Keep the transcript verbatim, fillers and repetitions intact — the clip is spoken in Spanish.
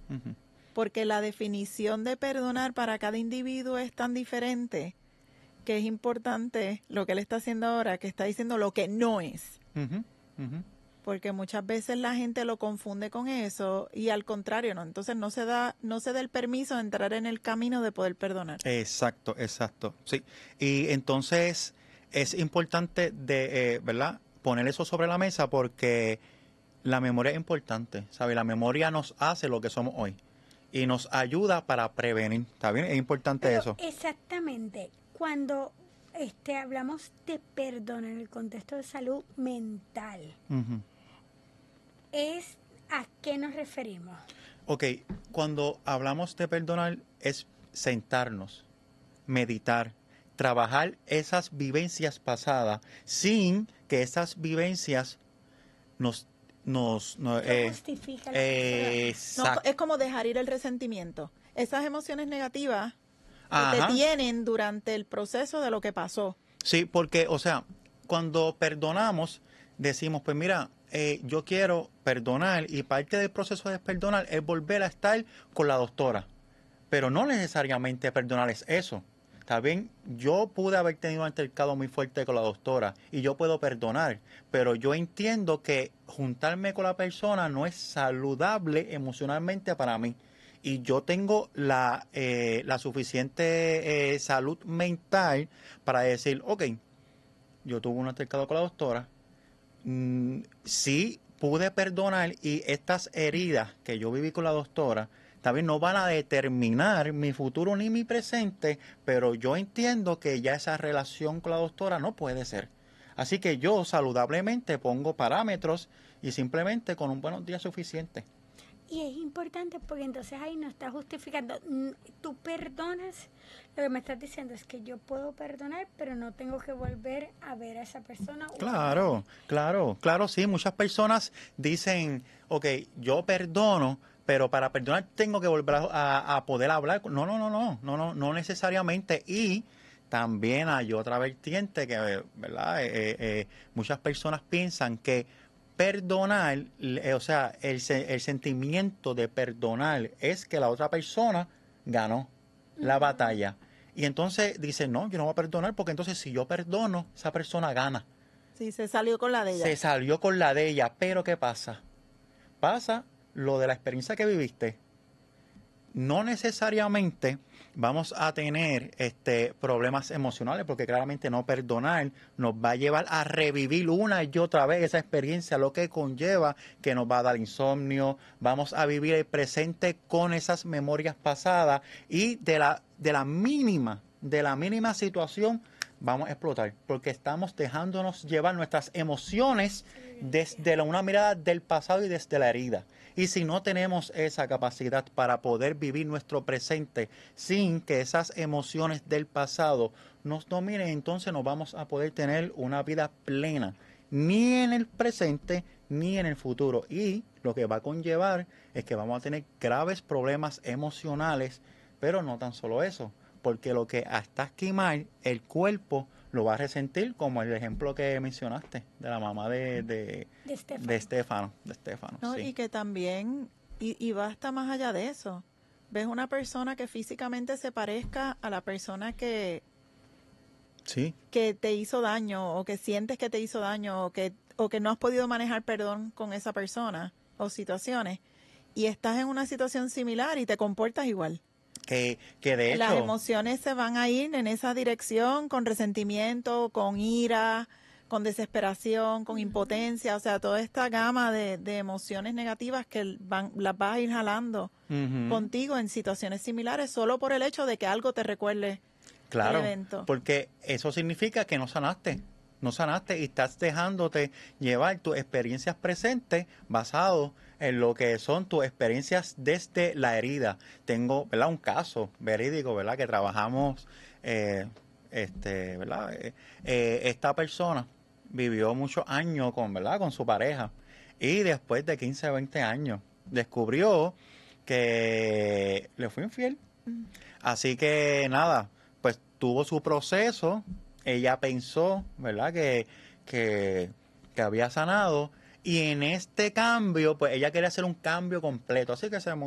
Uh-huh. Porque la definición de perdonar para cada individuo es tan diferente que es importante lo que él está haciendo ahora, que está diciendo lo que no es. Uh-huh. Uh-huh. Porque muchas veces la gente lo confunde con eso y al contrario, ¿no? Entonces no se da, no se da el permiso de entrar en el camino de poder perdonar. Exacto, exacto, sí. Y entonces es importante de, eh, ¿verdad? Poner eso sobre la mesa porque la memoria es importante, ¿sabes? La memoria nos hace lo que somos hoy y nos ayuda para prevenir, ¿está bien? Es importante Pero eso. exactamente, cuando este, hablamos de perdón en el contexto de salud mental, Uh-huh. ¿es a qué nos referimos? Ok, cuando hablamos de perdonar es sentarnos, meditar, trabajar esas vivencias pasadas sin que esas vivencias nos... nos, nos No eh, justifica la eh, No, exacto. es como dejar ir el resentimiento. Esas emociones negativas que te Ajá. tienen durante el proceso de lo que pasó. Sí, porque, o sea, cuando perdonamos, decimos, pues mira, eh, yo quiero perdonar y parte del proceso de perdonar es volver a estar con la doctora. Pero no necesariamente perdonar es eso. Está bien, yo pude haber tenido un altercado muy fuerte con la doctora y yo puedo perdonar, pero yo entiendo que juntarme con la persona no es saludable emocionalmente para mí. Y yo tengo la, eh, la suficiente eh, salud mental para decir, ok, yo tuve un altercado con la doctora, mm, sí pude perdonar y estas heridas que yo viví con la doctora, también no van a determinar mi futuro ni mi presente, pero yo entiendo que ya esa relación con la doctora no puede ser. Así que yo saludablemente pongo parámetros y simplemente con un buenos días suficiente. Y es importante porque entonces ahí no está justificando. Mm, Tú perdonas, lo que me estás diciendo es que yo puedo perdonar, pero no tengo que volver a ver a esa persona. o a Claro, claro, claro, sí. Muchas personas dicen, ok, yo perdono, pero para perdonar tengo que volver a, a- a poder hablar. No, no, no, no, no, no, no necesariamente. Y también hay otra vertiente que, ¿verdad? Eh, eh, eh, muchas personas piensan que perdonar, eh, o sea, el, se- el sentimiento de perdonar es que la otra persona ganó la batalla. Y entonces dicen, no, yo no voy a perdonar porque entonces si yo perdono, esa persona gana. Sí, se salió con la de ella. Se salió con la de ella, pero ¿qué pasa? Pasa lo de la experiencia que viviste. No necesariamente vamos a tener este, problemas emocionales, porque claramente no perdonar nos va a llevar a revivir una y otra vez esa experiencia, lo que conlleva que nos va a dar insomnio, vamos a vivir el presente con esas memorias pasadas y de la, de la mínima, de la mínima situación vamos a explotar, porque estamos dejándonos llevar nuestras emociones desde la- una mirada del pasado y desde la herida. Y si no tenemos esa capacidad para poder vivir nuestro presente sin que esas emociones del pasado nos dominen, entonces no vamos a poder tener una vida plena, ni en el presente ni en el futuro. Y lo que va a conllevar es que vamos a tener graves problemas emocionales, pero no tan solo eso, porque lo que hasta esquimar, el cuerpo lo va a resentir, como el ejemplo que mencionaste de la mamá de, de, De Estefano. de Estefano, de Estefano, ¿No? sí. Y que también, y, y va hasta más allá de eso. Ves una persona que físicamente se parezca a la persona que, Sí, que te hizo daño o que sientes que te hizo daño o que, o que no has podido manejar perdón con esa persona o situaciones y estás en una situación similar y te comportas igual. que, que de Las hecho, emociones se van a ir en esa dirección con resentimiento, con ira, con desesperación, con impotencia, o sea, toda esta gama de, de emociones negativas que van, las vas a ir jalando ujú, contigo en situaciones similares solo por el hecho de que algo te recuerde el claro, evento. porque eso significa que no sanaste, no sanaste y estás dejándote llevar tus experiencias presentes basado en lo que son tus experiencias desde la herida. Tengo, ¿verdad? Un caso verídico, ¿verdad? Que trabajamos, eh, este, ¿verdad? Eh, eh, esta persona vivió muchos años con, ¿verdad? Con su pareja y después de quince, veinte años descubrió que le fue infiel. Así que nada, pues tuvo su proceso, ella pensó, ¿verdad? Que, que, que había sanado y en este cambio, pues ella quería hacer un cambio completo, así que se